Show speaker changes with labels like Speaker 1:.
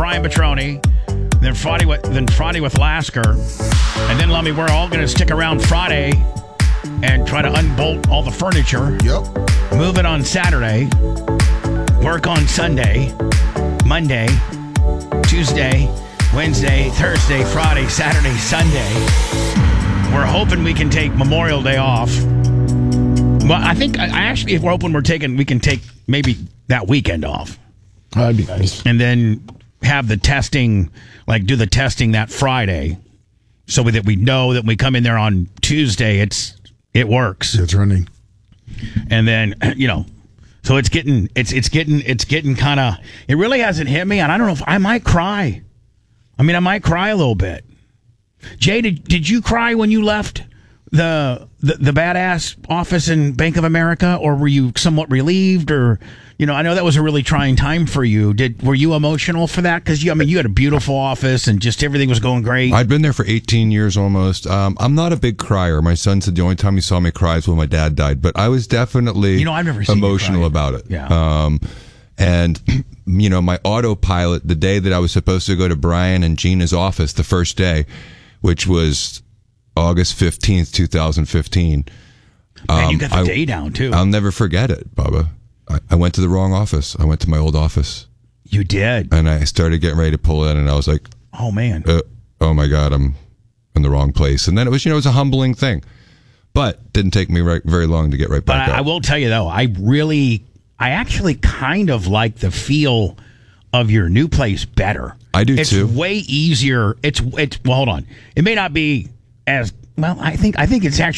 Speaker 1: Brian Petroni, then Friday with Lasker, and then Lummy. We're all going to stick around Friday and try to unbolt all the furniture.
Speaker 2: Yep.
Speaker 1: Move it on Saturday. Work on Sunday, Monday, Tuesday, Wednesday, Thursday, Friday, Saturday, Sunday. We're hoping we can take Memorial Day off. Well, I think actually, if we're hoping we can take maybe that weekend off.
Speaker 2: That'd be nice.
Speaker 1: And then have the testing, do the testing that Friday, so that we know that when we come in there on Tuesday, it works.
Speaker 2: It's running.
Speaker 1: And then, so it's getting kind of, it really hasn't hit me, and I don't know if I might cry. I mean, I might cry a little bit. Jay, did you cry when you left the badass office in Bank of America, or were you somewhat relieved? Or, I know that was a really trying time for you. Were you emotional for that? Because you had a beautiful office and just everything was going great.
Speaker 3: I'd been there for 18 years almost. I'm not a big crier. My son said the only time he saw me cry is when my dad died, but I was definitely
Speaker 1: I've never seen
Speaker 3: emotional about it.
Speaker 1: Yeah.
Speaker 3: And my autopilot, the day that I was supposed to go to Brian and Gina's office, the first day, which was August 15th, 2015.
Speaker 1: And you got the day down, too.
Speaker 3: I'll never forget it, Bubba. I went to the wrong office. I went to my old office.
Speaker 1: You did?
Speaker 3: And I started getting ready to pull in, and I was like,
Speaker 1: oh, man.
Speaker 3: Oh, my God, I'm in the wrong place. And then it was a humbling thing. But didn't take me very long to get right back up.
Speaker 1: I will tell you, though, I actually kind of like the feel of your new place better.
Speaker 3: I do, too.
Speaker 1: It's way easier. Well, hold on. It may not be as, well, I think it's actually